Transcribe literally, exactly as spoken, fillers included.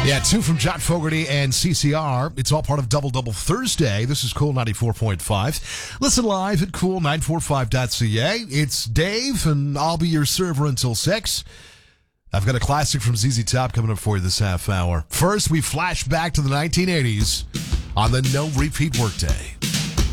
Yeah, two from John Fogerty and C C R. It's all part of Double Double Thursday. This is Cool ninety-four point five. Listen live at cool nine four five dot c a. It's Dave, and I'll be your server until six. I've got a classic from Z Z Top coming up for you this half hour. First, we flash back to the nineteen eighties on the No Repeat Workday.